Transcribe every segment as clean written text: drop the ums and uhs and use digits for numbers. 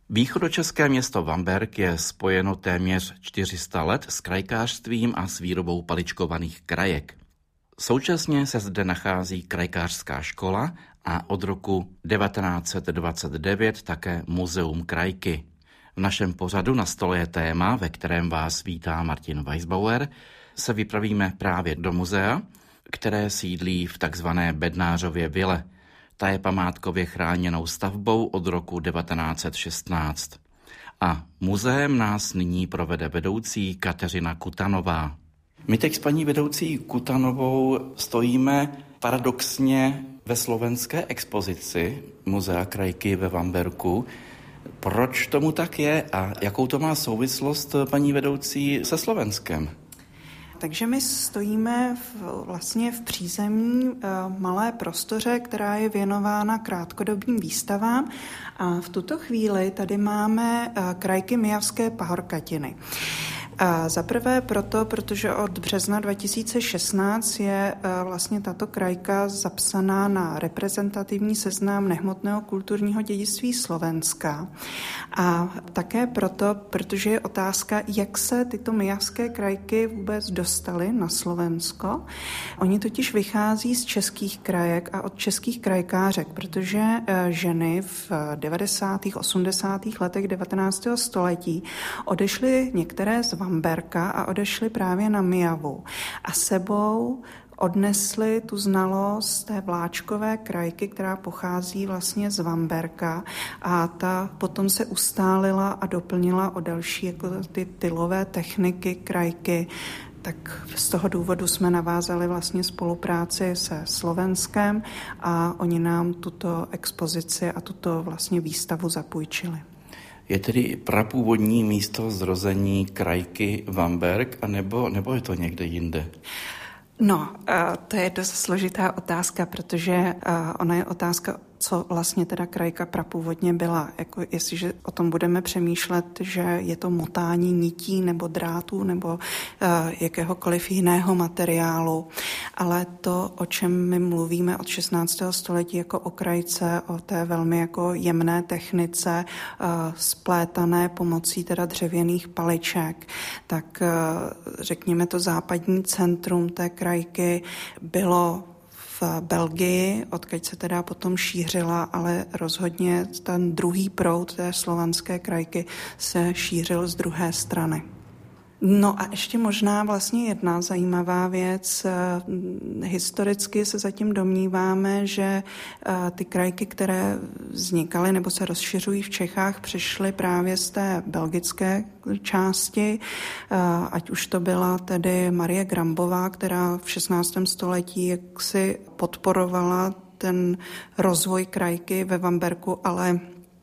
Východočeské město Vamberk je spojeno téměř 400 let s krajkářstvím a s výrobou paličkovaných krajek. Současně se zde nachází krajkářská škola a od roku 1929 také Muzeum krajky. V našem pořadu Na stole je téma, ve kterém vás vítá Martin Weisbauer, se vypravíme právě do muzea, které sídlí v takzvané Bednářově vile. Ta je památkově chráněnou stavbou od roku 1916. A muzeem nás nyní provede vedoucí Kateřina Kutanová. My teď s paní vedoucí Kutanovou stojíme paradoxně ve slovenské expozici Muzea krajky ve Vamberku. Proč tomu tak je a jakou to má souvislost, paní vedoucí, se Slovenskem? Takže my stojíme vlastně v přízemní malé prostoře, která je věnována krátkodobým výstavám a v tuto chvíli tady máme krajky Myjavské pahorkatiny. Za prvé proto, protože od března 2016 je vlastně tato krajka zapsaná na reprezentativní seznam nehmotného kulturního dědictví Slovenska. A také proto, protože je otázka, jak se tyto myjavské krajky vůbec dostaly na Slovensko. Oni totiž vychází z českých krajek a od českých krajkářek, protože ženy v 90. 80. letech 19. století odešly některé z Vamberka a odešli právě na Myjavu. A sebou odnesli tu znalost té vláčkové krajky, která pochází vlastně z Vamberka a ta potom se ustálila a doplnila o další jako ty tylové techniky krajky. Tak z toho důvodu jsme navázali vlastně spolupráci se Slovenskem a oni nám tuto expozici a tuto vlastně výstavu zapůjčili. Je tedy prapůvodní místo zrození krajky Vamberk, nebo je to někde jinde? No, to je dost složitá otázka, protože ona je otázka, co vlastně teda krajka prapůvodně byla. Jako jestliže o tom budeme přemýšlet, že je to motání nití nebo drátů nebo jakéhokoliv jiného materiálu. Ale to, o čem my mluvíme od 16. století jako o krajce, o té velmi jako jemné technice, splétané pomocí teda dřevěných paliček, tak řekněme to západní centrum té krajky bylo v Belgii, odkud se teda potom šířila, ale rozhodně ten druhý proud té slovanské krajky se šířil z druhé strany. No a ještě možná vlastně jedna zajímavá věc. Historicky se zatím domníváme, že ty krajky, které vznikaly nebo se rozšiřují v Čechách, přišly právě z té belgické části, ať už to byla tedy Marie Grambová, která v 16. století jaksi podporovala ten rozvoj krajky ve Vamberku, ale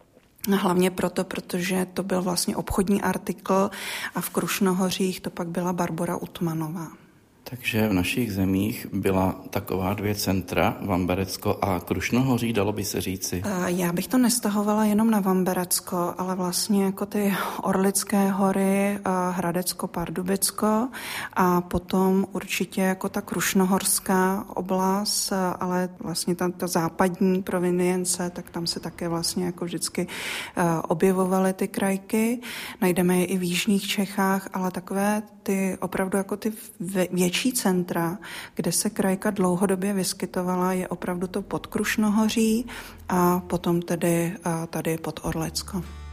hlavně proto, protože to byl vlastně obchodní artikl a v Krušnohořích to pak byla Barbora Utmanová. Takže v našich zemích byla taková dvě centra, Vamberecko a Krušnohoří, dalo by se říci? Já bych to nestahovala jenom na Vamberecko, ale vlastně jako ty Orlické hory, Hradecko, Pardubicko a potom určitě jako ta Krušnohorská oblast, ale vlastně ta západní provinience, tak tam se také vlastně jako vždycky objevovaly ty krajky. Najdeme je i v jižních Čechách, ale takové ty opravdu jako ty větší centra, kde se krajka dlouhodobě vyskytovala, je opravdu to pod Krušnohoří a potom tedy tady pod Orlicko.